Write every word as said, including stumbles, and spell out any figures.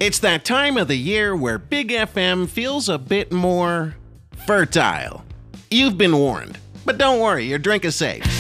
It's that time of the year where Big F M feels a bit more fertile. You've been warned, but don't worry, your drink is safe.